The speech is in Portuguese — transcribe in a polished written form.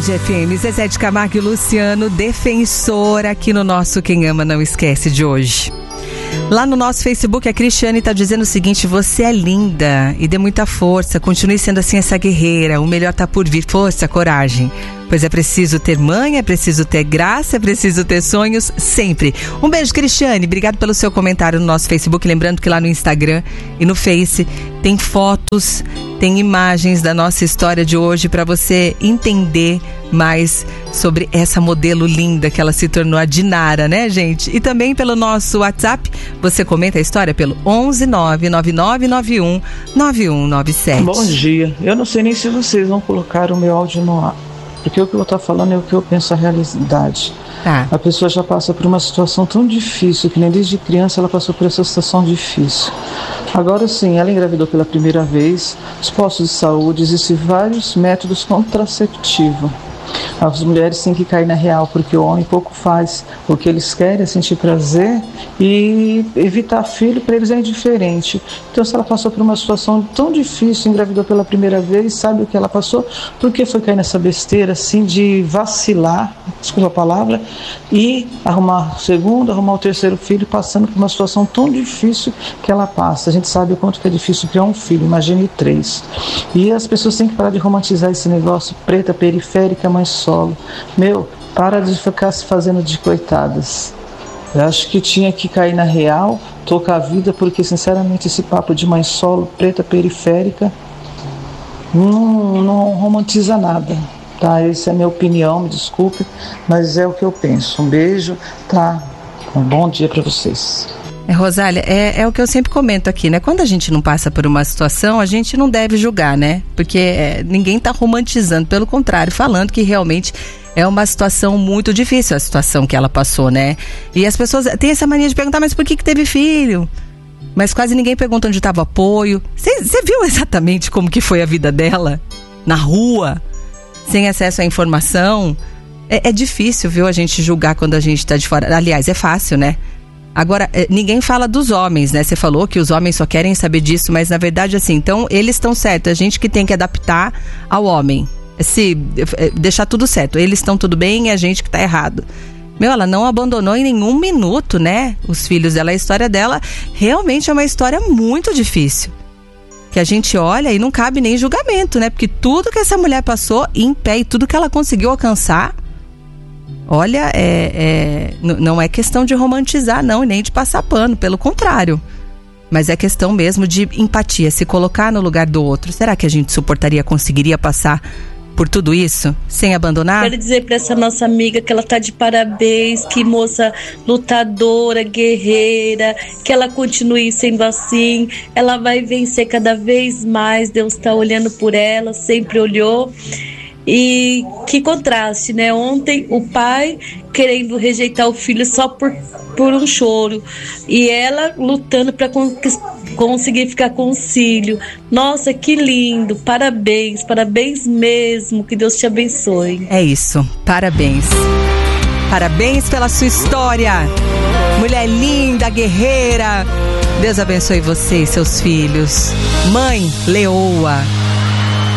FM, Zezé de Camargo e Luciano, defensor aqui no nosso Quem Ama Não Esquece de hoje. Lá no nosso Facebook, a Cristiane está dizendo o seguinte: você é linda e dê muita força, continue sendo assim essa guerreira, o melhor está por vir, força, coragem. Pois é preciso ter mãe, é preciso ter graça, é preciso ter sonhos sempre. Um beijo, Cristiane, obrigado pelo seu comentário no nosso Facebook. Lembrando que lá no Instagram e no Face tem fotos, tem imagens da nossa história de hoje para você entender mais sobre essa modelo linda que ela se tornou, a Dinara, né, gente? E também pelo nosso WhatsApp, você comenta a história pelo 11 99991 9197. Bom dia, eu não sei nem se vocês vão colocar o meu áudio no ar, porque o que eu estou falando é o que eu penso a realidade. Tá. A pessoa já passa por uma situação tão difícil, que nem desde criança ela passou por essa situação difícil. Agora sim, ela engravidou pela primeira vez, os postos de saúde, existem vários métodos contraceptivos. As mulheres têm que cair na real, porque o homem pouco faz. O que eles querem é sentir prazer e evitar filho, para eles é indiferente. Então, se ela passou por uma situação tão difícil, engravidou pela primeira vez, sabe o que ela passou? Por que foi cair nessa besteira assim de vacilar, desculpa a palavra, e arrumar o segundo, arrumar o terceiro filho, passando por uma situação tão difícil que ela passa. A gente sabe o quanto que é difícil criar um filho, imagine 3. E as pessoas têm que parar de romantizar esse negócio, preta, periférica, mãe solo. Meu, para de ficar se fazendo de coitadas. Eu acho que tinha que cair na real, tocar a vida, porque sinceramente esse papo de mãe solo, preta, periférica, não romantiza nada, tá? Essa é a minha opinião, me desculpe, mas é o que eu penso. Um beijo, tá? Um bom dia para vocês. Rosália, é o que eu sempre comento aqui, né? Quando a gente não passa por uma situação, a gente não deve julgar, né? Porque ninguém tá romantizando, pelo contrário, falando que realmente é uma situação muito difícil, a situação que ela passou, né? E as pessoas têm essa mania de perguntar, mas por que teve filho? Mas quase ninguém pergunta onde estava o apoio. Você viu exatamente como que foi a vida dela? Na rua? Sem acesso à informação? É difícil, viu, a gente julgar quando a gente tá de fora. Aliás, é fácil, né? Agora, ninguém fala dos homens, né? Você falou que os homens só querem saber disso, mas na verdade, assim, então eles estão certos. A gente que tem que adaptar ao homem. Deixar tudo certo. Eles estão tudo bem e a gente que tá errado. Meu, ela não abandonou em nenhum minuto, né? Os filhos dela, a história dela realmente é uma história muito difícil. Que a gente olha e não cabe nem julgamento, né? Porque tudo que essa mulher passou em pé e tudo que ela conseguiu alcançar, olha, não é questão de romantizar, não, e nem de passar pano, pelo contrário. Mas é questão mesmo de empatia, se colocar no lugar do outro. Será que a gente conseguiria passar por tudo isso sem abandonar? Quero dizer para essa nossa amiga que ela tá de parabéns, que moça lutadora, guerreira, que ela continue sendo assim, ela vai vencer cada vez mais, Deus tá olhando por ela, sempre olhou. E que contraste, né? Ontem o pai querendo rejeitar o filho só por um choro, e ela lutando para conseguir ficar com o filho. Nossa, que lindo, parabéns mesmo, que Deus te abençoe. É isso, parabéns pela sua história, mulher linda, guerreira. Deus abençoe você e seus filhos. Mãe leoa.